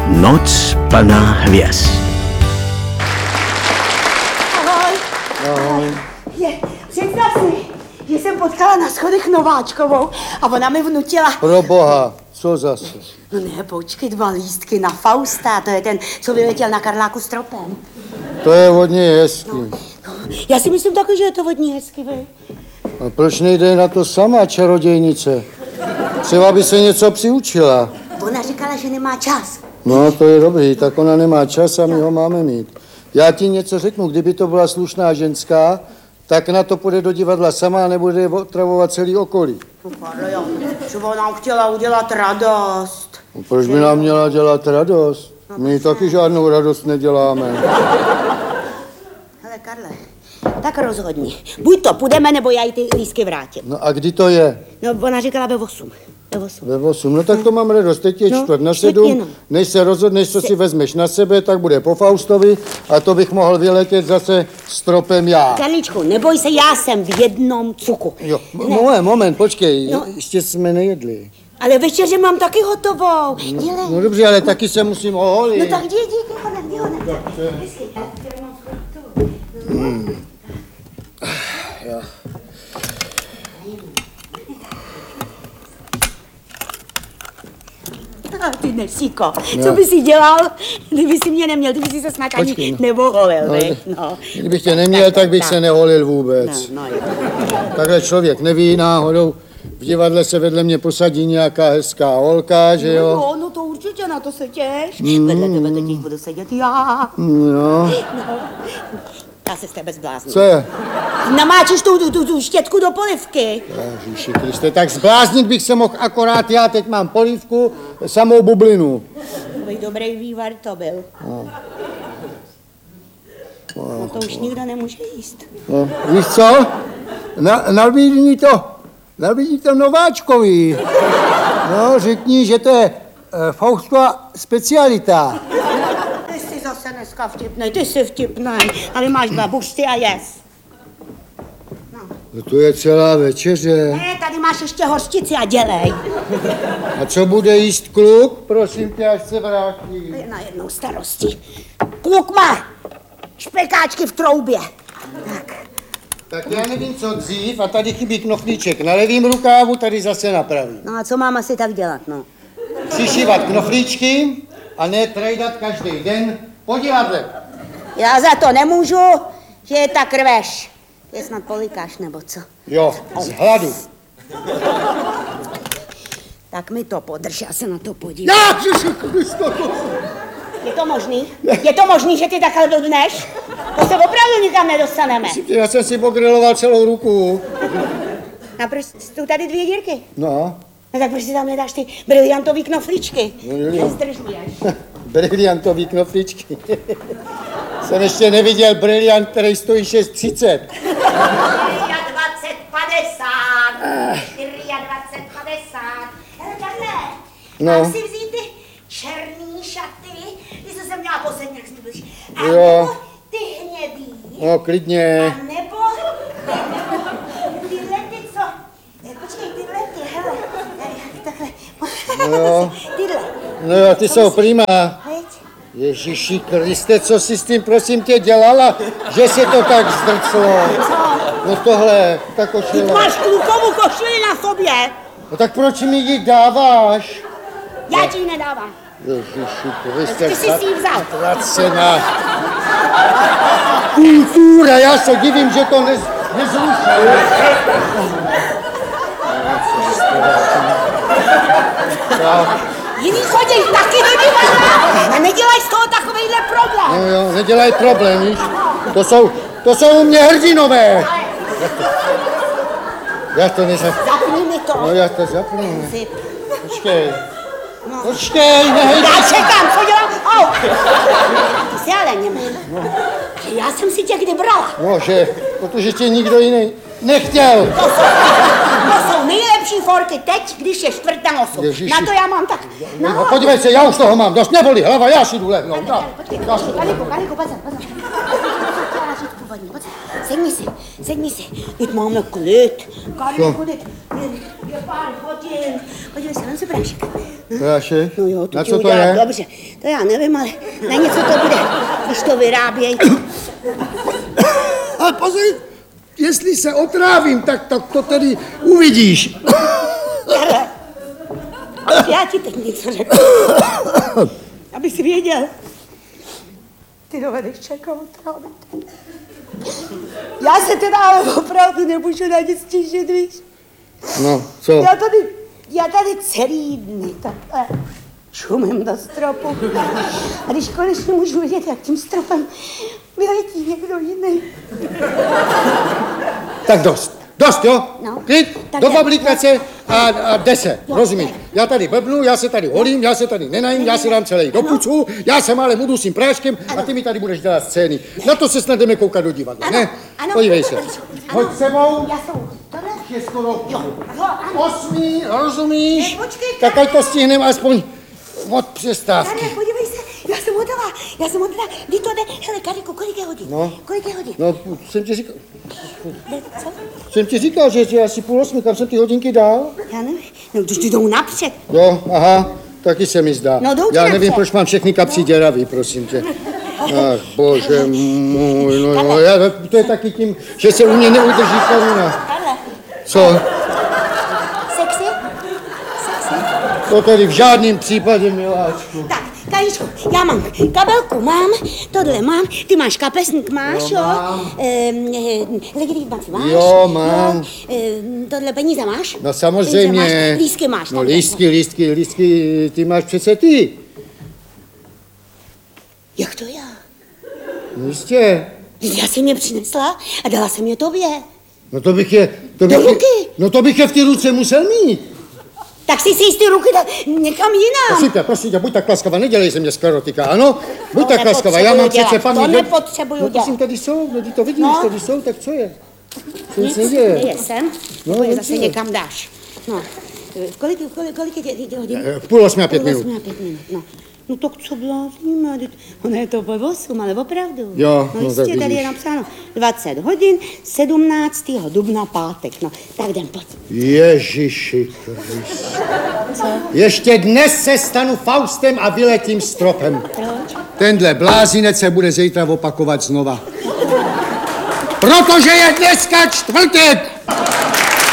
Noc plná hvězd. Ahoj. Ahoj. Představ si, že jsem potkala na schodech Nováčkovou a ona mi vnutila... Pro boha, co zase? No ne, počkej, 2 lístky na Fausta, to je ten, co vyletěl na Karláku stropem. To je hodně hezký. No, já si myslím taky, že je to hodně hezký, vy. A proč nejde na to sama, čarodějnice? Třeba by se něco přiučila. Ona říkala, že nemá čas. No, to je dobrý, tak ona nemá čas a my ho máme mít. Já ti něco řeknu, kdyby to byla slušná ženská, tak na to půjde do divadla sama a nebude otravovat celý okolí. No, Karle, jo, třeba nám chtěla udělat radost. No, proč by nám měla dělat radost? My taky žádnou radost neděláme. Hele, Karle, tak rozhodni. Buď to půjdeme, nebo já jí ty lístky vrátím. No a kdy to je? No, ona říkala ve 8. Ve 8. No tak to mám radost. Teď je 6:45. Štětino. Než se rozhodneš, co si vezmeš na sebe, tak bude po Faustovi a to bych mohl vyletět zase stropem já. Karličku, neboj se, já jsem v jednom cuku. Jo, moment, počkej, ještě jsme nejedli. Ale večeře mám taky hotovou. Dělej. No dobře, ale taky se musím oholit. No tak jdi, honem. Jo. Ty nesíko, co by si dělal, kdyby si mě neměl, kdyby si se snad ani neoholil, no. Kdybych tě neměl, tak bych se neholil vůbec. No. Takhle člověk neví, náhodou v divadle se vedle mě posadí nějaká hezká holka, že jo? No to určitě, na to se těš. Vedle tebe teď budu sedět já. No. Já se z tebe zblázním. Co je? Namáčeš tu štětku do polivky. Ježiši Kriste, tak zbláznit bych se mohl akorát já, teď mám polívku, samou bublinu. Dobrý vývar to byl. No to už nikdo nemůže jíst. No, víš co? Nabídni to Nováčkovi. No, řekni, že to je Faustova specialita. Ty jsi zase dneska vtipnej, ty jsi vtipnej, ale máš 2 bušty a jes. No to je celá večeře. Ne, tady máš ještě hořčici a dělej. A co bude jíst kluk? Prosím tě, až se vrátí. Na jednou starosti. Kluk má špekáčky v troubě. Tak já nevím, co dřív, a tady chybí knoflíček na levým rukávu, tady zase na pravý. No a co mám asi tak dělat, no? Přišívat knoflíčky a ne trejdat každý den po divadle. Já za to nemůžu, že je tak rveš. Je snad polikáš, nebo co? Jo, z hladu. Tak mi to podrž, já se na to podívám. Ježiši Kristo! Je to možný? Je to možný, že ty takhle blbneš? To se opravdu nikam nedostaneme. Já jsem si pogriloval celou ruku. A proč jsou tady 2 dírky? No. No tak proč si tam nedáš ty briliantový knoflíčky? No. Nezdržuješ. Briliantový knoflíčky. Jsem ještě neviděl briliant, který stojí 6,30. 24,50. 24,50. Hele, Karle, mám si vzít ty černý šaty, ty co jsem měla poslední, jak jsme byli. A nebo ty hnědý. No, klidně. A nebo tyhle ty, co... Počkej, tyhle ty, hele. Takhle. Tyhle. No jo, ty jsou prima. Veď? Ježiši Kriste, co jsi s tím, prosím tě, dělala, že se to tak zdrclo? No tohle, ta košile. Ty máš klukovou košili na sobě. No tak proč mi ji dáváš? Já ti ji nedávám. Ježiši Kriste, Ty jsi si ji vzal. zatracená. Kultura, já se divím, že to nezrušil. Jiný chodí taky do divadla a nedělaj z toho takovejhle problém. No jo, nedělaj problém, víš? To jsou u mě hrdinové. Já to nezapnu. Zapni mi to. No já to zapnu. Počkej. Počkej, nehej. Já čekám, co dělám? Au. Ty jsi ale nemá. Já jsem si tě kdy brala. No, že, protože tě nikdo jiný nechtěl. To jsou nejlepší forky teď, když je 4:08. Ježiši. Na to já mám tak. No, podívej se, já už toho mám dost, nebolí hlava, já si jdu lehnout. Počkej, Kaliku, pozor. sedni si. Teď máme klid. Karolku, teď je pár hodin. Podívej se, na se prášek. Prášek? No jo, Na ti co to udělám, je? dobře. To já nevím, ale na něco to bude, když to vyráběj. Ale pozor, jestli se otrávím, tak to tedy uvidíš. Karle, já ti teď něco řeknu. Abych si věděl. Ty dovedeš čekat otrávit. Já se teda ale opravdu nemůžu na nic stížit, víš? No, co? Já tady celý dny takhle šumím do stropu. A když konečně můžu vidět, jak tím stropem vyletí někdo jiný. Tak dost, jo? No. Klid, Tak do jde. fabrikace a jde se, Jo, rozumíš? Já tady blbnu, já se tady holím, já se tady nenajím, já se dám celý do pucu, já se málem udusím práškem a ty mi tady budeš dělat scény. Na to se snad jdeme koukat do divadla, ne? Ano. Podívej se. Ano. Hoď sebou. Já jsem tohle. Je skoro Ano. 8, rozumíš? Ne, počkej, Tak ať to stihneme aspoň od přestávky. Karle, podívej se, já jsem hotová. Kdy to jde? Hele, Kariku, kolik je hodin? No. Kolik je hodin? No, Co? jsem ti říkal, že je asi 7:30, kam jsem ty hodinky dal? Já nevím. No, když ty jdou napřed. Jo, aha, taky se mi zdá. No, jdou ti já napřed. nevím, proč mám všechny kapsy děravý, prosím tě. Ach, bože můj, no, to je taky tím, že se u mě neudrží koruna. Karle, Co? sexy? To tady v žádném případě, miláčku. Tak, Karičku, já mám kabelku, mám, tohle mám, ty máš kapesník, máš, Jo, jo? mám. Legitimaci máš? Jo, mám. Jo, tohle peníze máš? No samozřejmě. Peníze máš, lístky máš. No takhle. lístky, ty máš přece ty. Jak to já? No jistě. Já jsem je přinesla a dala jsem je tobě. No to bych je... Do ruky. No to bych je v ty ruce musel mít. Tak si ty ruky někam jinam. Prosím tě, buď tak laskavá, nedělej ze mě sklerotika, ano? Buď tak laskavá, já nepotřebuju mám přece dělat, paměť. to nepotřebuju No dělat. prosím, tady jsou, no ty to vidíš, No. tady jsou, tak co je? Co nic Nic, neděje. neje sem, No, nebo je dobře. zase někam dáš. No, kolik je těch hodin? 7:30 a 5 minut. 8 a 5 minut, no. No tak co blázníme, ono je to po 8, ale opravdu. Jo, no no jistě, tak tady je vidíš. napsáno 20 hodin, 17. dubna pátek, no. Tak jdem, pojď. Ježiši Kriste. Co? Ještě dnes se stanu Faustem a vyletím stropem. Proč? Tenhle blázinec se bude zítra opakovat znova. Protože je dneska čtvrtek!